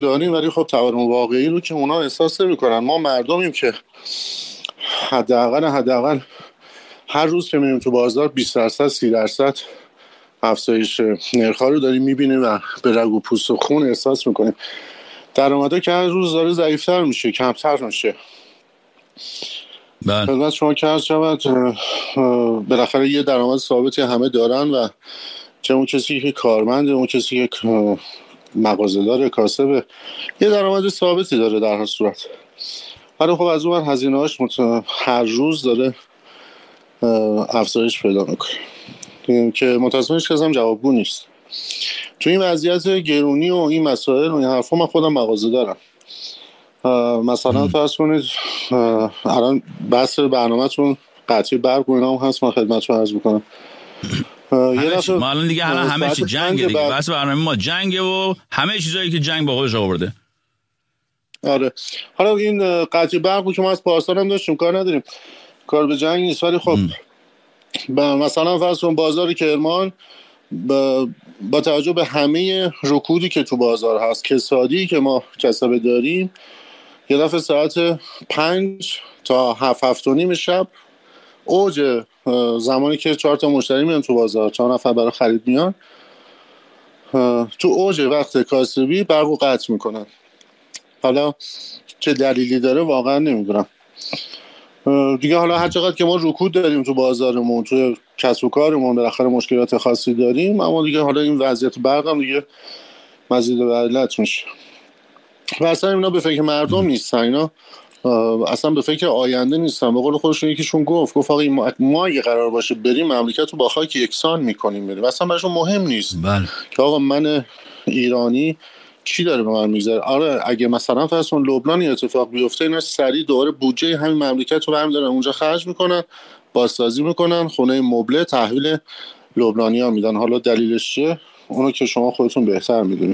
داریم، ولی خب تورم واقعی رو که اونا احساس نمی‌کنن. ما مردمیم که حداقل هر روز که میریم تو بازار 20% 30% افزایش نرخ‌ها رو داریم می‌بینیم و به رگ و پوست و خون احساس می‌کنیم. درآمدها که هر روز داره ضعیف‌تر میشه، کمتر میشه. بله. خدمت شما که عرض شود بالاخره یه درآمد ثابتی همه دارن و چه اون کسی که کارمنده، اون کسی که مغازه‌دار، کاسبه، یه درآمد ثابتی داره در هر صورت. ولی خب از اون ور هزینه‌هاش هر روز داره افزایش پیدا میکنه که متأسفانه هیچ کس هم جوابگو نیست. تو این وضعیت گرونی و این مسائل و این حرفا من خودم مغازه دارم. مثلا فرض کنید الان بحث برنامه‌تون قطعی برق و اینا هم هست، من خدمتتون عرض میکنم. ما الان دیگه همه چی جنگه دیگه، بس برنامه ما جنگه و همه چیزایی که جنگ با خودش آورده. آره، حالا این قطعی برق که ما از پارسال هم داشتیم، کار نداریم، کار به جنگ نیست، ولی خب مثلا فرض کن بازار کرمان با توجه به همه رکودی که تو بازار هست، کسادی که ما کسبه داریم، یه دفعه ساعت 5 تا 7:30 شب اوج زمانی که 4 تا مشتری میان تو بازار، 4 نفر برای خرید میان، تو اوج وقت کاسبی برقو قطع میکنن. حالا چه دلیلی داره واقعا نمیدونم دیگه. حالا هر چقدر که ما رکود داریم تو بازارمون، تو کسب و کارمون بالاخره مشکلات خاصی داریم، اما دیگه حالا این وضعیت برق هم دیگه مزید بر علت میشه. و اصلا اینا به فکر مردم نیستن، اینا اصلا به فکر آینده نیستن. به قول خودشون یکیشون گفت آقا ما اگه قرار باشه بریم مملکت رو با خاک یکسان میکنیم بریم، اصلا براشون مهم نیست که آقا من ایرانی چی داره به من میذاره. آره اگه مثلا فرض کن لبنان اتفاق بیفته، اینا سریع دوباره بودجه همین مملکت رو برمی‌دارن اونجا خرج میکنن، بازسازی میکنن، خونه مبله تحویل لبنانی‌ها میدن. حالا دلیلش چیه اونو که شما خودتون بهتر میدونید.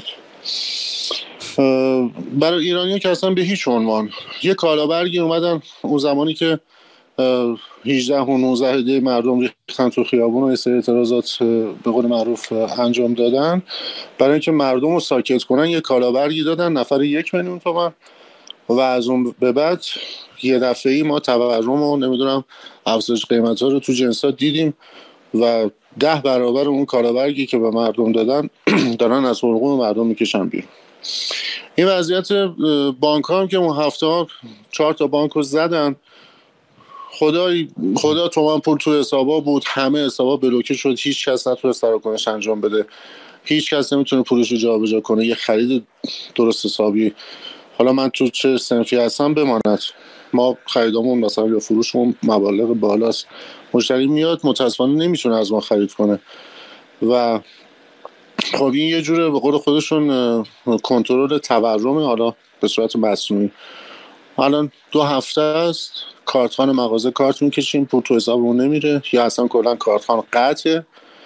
برای ایرانی‌ها که اصلا به هیچ عنوان یه کالابرگی اومدن اون زمانی که 18 و 19 هده مردم ریختن تو خیابون و سری اعتراضات به قول معروف انجام دادن، برای اینکه مردم رو ساکت کنن یه کالابرگی دادن نفر 1 میلیون تومان و از اون به بعد یه دفعه‌ای ما تورم و نمیدونم افزایش قیمت‌ها رو تو جنسات دیدیم و 10 برابر اون کالابرگی که به مردم دادن دارن از حقوق مردم میکشن بیرون. این وضعیت بانک ها هم که اون هفته ها 4 تا بانک رو زدن، خدا تومن پول تو حسابا بود، همه حسابا بلوکه شد، هیچ کس نتونست تراکنش انجام بده، هیچ کس نمیتونه پولش رو جابجا کنه، یه خرید درست حسابی. حالا من تو چه صنفی هستم بماند، ما خریدامون مثلا یا فروشمون مبالغ بالاست، مشتری میاد متاسفانه نمیتونه از ما خرید کنه و خب این یه جوره به قول خودشون کنترل تورم، حالا به صورت مصنوعی. الان 2 هفته است کارتخوان مغازه کارت میکشیم، پول تو حسابمون نمیره یا اصلا کلا کارتخوان قطعه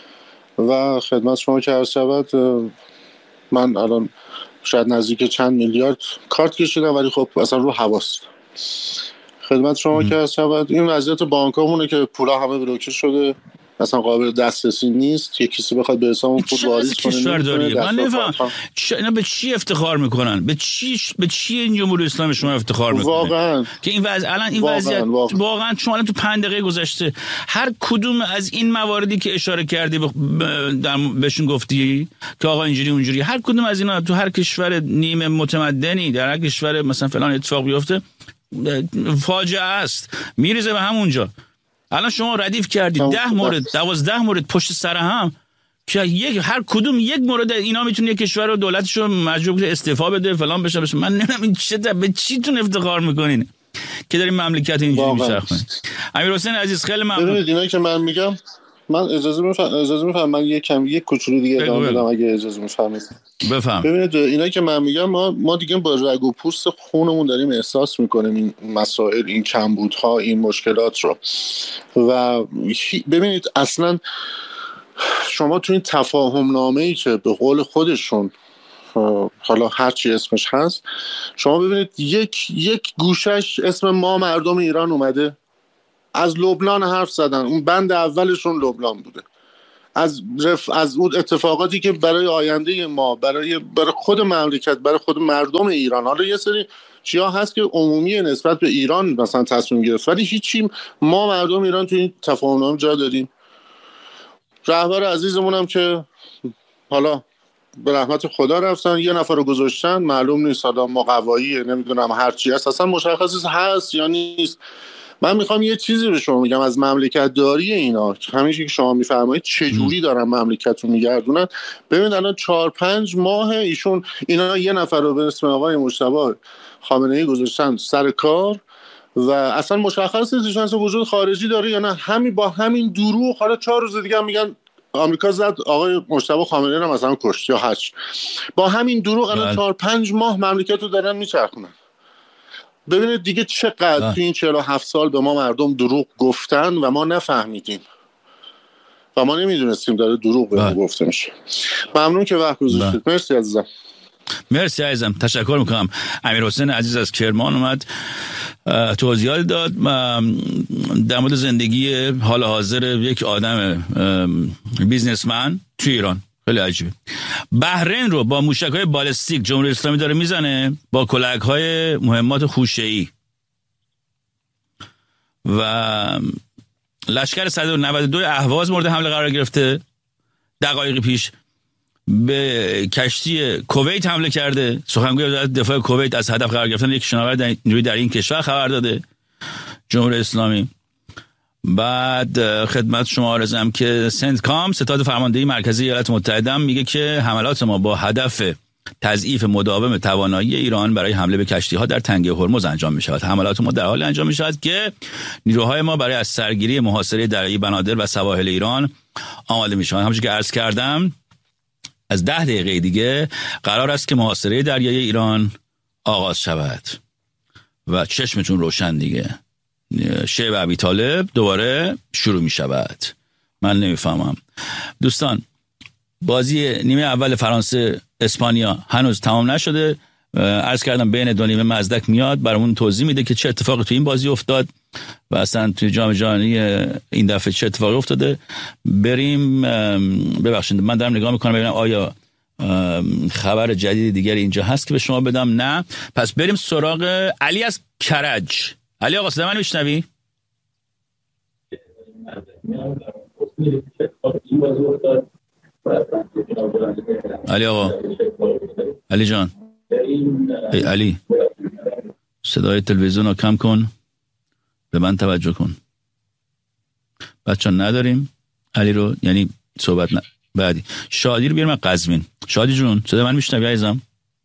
و خدمت شما که عرض شود من الان شاید نزدیک چند میلیارد کارت کشیدم ولی خب اصلا رو حواست. خدمت شما که عرض شود این وضعیت بانکامونه که پولا همه بلوکه شده، اصلا قابل دسترسی نیست، یک کسی بخواد به حسابمون پول واریز کنه. من نمیفهم اینا به چی افتخار میکنن، به چی این جمهوری اسلامی شما افتخار میکنه واقعا که این وضع الان این وضعیت واقعا شما الان تو 5 دقیقه گذشته هر کدوم از این مواردی که اشاره کردی بهشون گفتی که آقا اینجوری اونجوری، هر کدوم از اینا تو هر کشور نیمه متمدنی در هر کشور مثلا فلان اتفاق بیفته فاجعه است، میریزه به همونجا. الان شما ردیف کردید 10 مورد 12 مورد پشت سر هم که هر کدوم یک مورد اینا میتونه یک کشور و دولتش رو مجبور استعفا بده فلان بشه. من نمیدونم این به چیتون افتخار میکنین که دارین مملکت اینجوری میچرخونه. امیرحسین عزیز خیلی ممنون. ببینید اینا که من میگم، من اجازه میفرمایید من یک کوچولو دیگه ادامه بدم اگه اجازه میفرمایید. بفهم. ببینید اینا که من میگم ما دیگه با رگ و پوست خونمون داریم احساس میکنیم این مسائل، این کمبودها، این مشکلات رو. و ببینید اصلا شما تو این تفاهم نامه‌ای که به قول خودشون حالا هر چی اسمش هست، شما ببینید یک گوشش اسم ما مردم ایران اومده، از لبنان حرف زدن، اون بند اولشون لبنان بوده، از اون اتفاقاتی که برای آینده ما، برای خود مملکت، برای خود مردم ایران، حالا یه سری چیا هست که عمومی نسبت به ایران مثلا تصمیم گرفت، ولی هیچی ما مردم ایران تو این تفاهم جا داریم. رهبر عزیزمون هم که حالا به رحمت خدا رفتن، یه نفر رو گذاشتن، معلوم نیست حالا مقوایی نمیدونم هرچی هست، اصلا مشخص هست یا نیست. من میخوام یه چیزی به شما میگم از مملکت داری اینا، همیشه که شما میفرمایید چجوری دارن مملکت رو میگردونن. ببینید الان 4-5 ماه اینا یه نفر رو به اسم آقای مجتبی خامنه‌ای گذاشتن سر کار و اصلا مشخص نیست ایشون وجود خارجی داره یا نه. با همین دروغ حالا 4 روز دیگه هم میگن آمریکا زد آقای مجتبی خامنه‌ای رو مثلا کشت یا هشت. با همین دروغ الان 4-5 ماه مملکت رو دارن میچرخونن. ببینید دیگه چقدر تو این 47 سال به ما مردم دروغ گفتن و ما نفهمیدیم و ما نمیدونستیم داره دروغ به ما گفته میشه. ممنون که وقت گذاشتید. مرسی عزیزم. مرسی عزیزم، تشکر میکنم. امیرحسین عزیز از کرمان اومد توضیحات داد در مورد زندگی حال حاضر یک آدم بیزنسمن تو ایران. خیلی عجیبه. بحرین رو با موشک‌های بالستیک جمهوری اسلامی داره میزنه با کلاهک‌های مهمات خوشه‌ای و لشکر 192 اهواز مورد حمله قرار گرفته. دقایقی پیش به کشتی کویت حمله کرده. سخنگوی وزارت دفاع کویت از هدف قرار گرفتن یک شناور نیروی در این کشور خبر داده جمهوری اسلامی. بعد خدمت شما عرضم که سنتکام ستاد فرماندهی مرکزی ایالات متحده میگه که حملات ما با هدف تضعیف مداوم توانایی ایران برای حمله به کشتی‌ها در تنگه هرمز انجام می‌شود. حملات ما در حال انجام می‌شود که نیروهای ما برای از سرگیری محاصره دریایی بنادر و سواحل ایران آماده می‌شوند. همونجوری که عرض کردم از 10 دقیقه دیگه قرار است که محاصره دریایی ایران آغاز شود و چشمتون روشن دیگه. شیب ابی طالب دوباره شروع می شود. من نمیفهمم دوستان. بازی نیمه اول فرانسه اسپانیا هنوز تمام نشده. عرض کردم بین دو نیمه مزدک میاد برامون توضیح میده که چه اتفاقی تو این بازی افتاد و اصلا توی جام جهانی این دفعه چه اتفاقی افتاده. بریم. ببخشید من دارم نگاه میکنم ببینم آیا خبر جدید دیگری اینجا هست که به شما بدم. نه. پس بریم سراغ علی از کرج. علی آقا صدا من میشنوی؟ علی آقا، علی جان، ای علی صدای تلویزیون رو کم کن، به من توجه کن. بچه نداریم علی رو، یعنی صحبت بعدی. شادی رو بیارم قزوین. شادی جون صدای من میشنوی عزیزم؟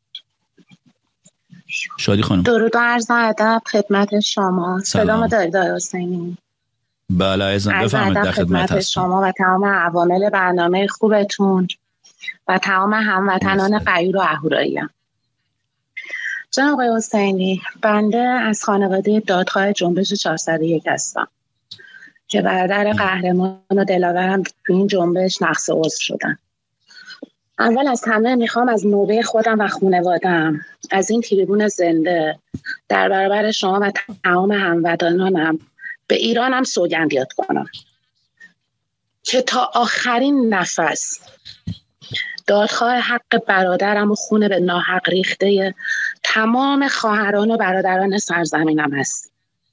شادی خانم درود و عرض ادب خدمت شما. صدامو دارید آقای حسینی؟ بله عزیزم بفرمایید. در خدمت شما و تمام عوامل برنامه خوبتون و تمام هموطنان غیور و اهورایی‌ام. جناب آقای حسینی، بنده از خانواده دادخواه جنبش 401 هستم که برادر قهرمان و دلاورم تو این جنبش نقص عضو شدن. اول از همه میخوام از نوبه خودم و خانواده‌ام از این تریبون زنده در برابر شما و تمام هموطنانم به ایرانم سوگند کنم که تا آخرین نفس دادخواه حق برادرم و خون به ناحق ریخته تمام خواهران و برادران سرزمینم هست.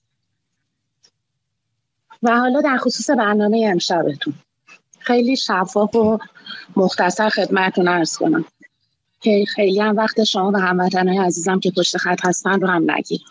و حالا در خصوص برنامه امشبتون خیلی شفاف و مختصر خدمتتون عرض کنم که خیلی هم وقت شما و هموطنای عزیزم که پشت خط هستن رو هم نگیرم.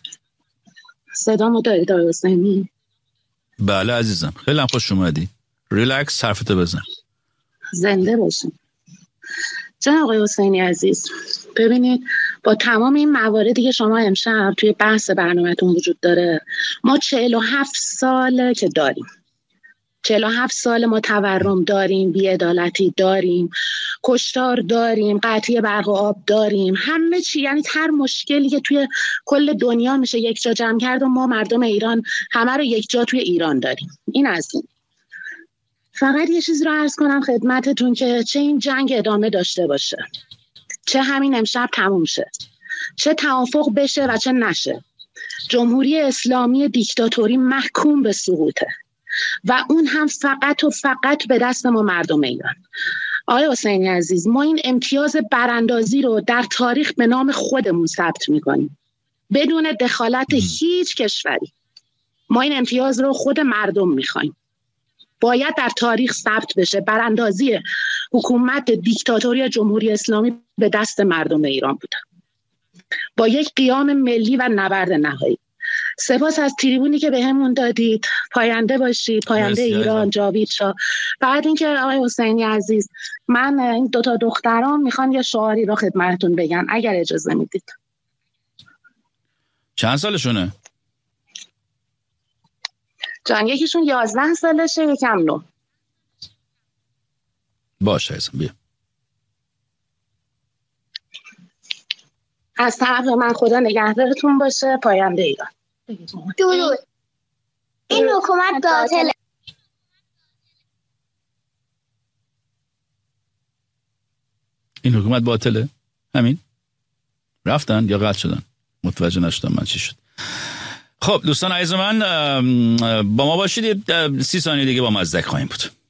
صدامو دارید آقای حسینی؟ بله عزیزم، خیلی هم خوش اومدی. ریلکس، حرفتو بزن. زنده باشین. جناب آقای حسینی عزیز، ببینید با تمام این مواردی که شما امشب توی بحث برنامه‌تون وجود داره، ما 47 ساله که داریم. 47 سال ما تورم داریم، بی‌عدالتی داریم، کشتار داریم، قطعی برق و آب داریم، همه چی. یعنی هر مشکلی که توی کل دنیا میشه یک جا جمع کرد و ما مردم ایران همه رو یک جا توی ایران داریم. این از این. فقط یه چیز رو عرض کنم خدمتتون که چه این جنگ ادامه داشته باشه، چه همین امشب تموم شه، چه توافق بشه و چه نشه، جمهوری اسلامی دیکتاتوری محکوم به سقوطه. و اون هم فقط و فقط به دست ما مردم ایران. آقای حسینی عزیز، ما این امتیاز براندازی رو در تاریخ به نام خودمون ثبت میکنیم بدون دخالت هیچ کشوری. ما این امتیاز رو خود مردم میخوایم، باید در تاریخ ثبت بشه. براندازی حکومت دیکتاتوری جمهوری اسلامی به دست مردم ایران بوده با یک قیام ملی و نبرد نهایی. سپاس از تریبونی که بهمون دادید. پاینده باشید، پاینده ایران. جاوید شاه. بعد اینکه آقای حسینی عزیز، من این 2 دخترام میخوان یه شعاری رو خدمتتون بگن اگر اجازه میدید. چند سالشونه؟ جان یکیشون 11 سالشه، یکم 9. باشه عزیزم بیا. از طرف من خدا نگهدارتون باشه. پاینده ایران. درود. این حکومت باطله. این حکومت باطله؟ همین؟ رفتن یا قطع شدن؟ متوجه نشدم من چی شد. خب دوستان عزیز من با ما باشید. 30 ثانیه دیگه با مزدک خواهیم بود.